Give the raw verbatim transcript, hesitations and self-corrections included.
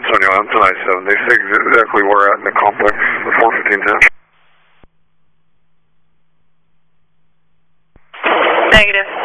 Sunny Island to ninety-seven. They say exactly where we're at in the complex, the four fifteen ten. Negative.